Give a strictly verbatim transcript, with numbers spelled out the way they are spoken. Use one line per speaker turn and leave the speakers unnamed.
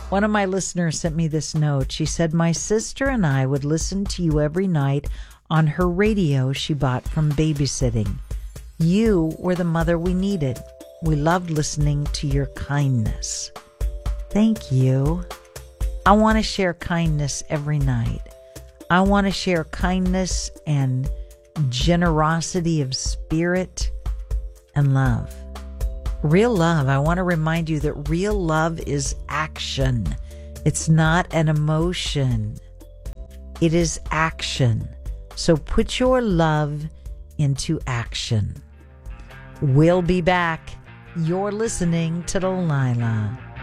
One of my listeners sent me this note. She said, my sister and I would listen to you every night on her radio she bought from babysitting. You were the mother we needed. We loved listening to your kindness. Thank you. I want to share kindness every night. I want to share kindness and generosity of spirit and love. Real love. I want to remind you that real love is action. It's not an emotion. It is action. So put your love into action. We'll be back. You're listening to Delilah.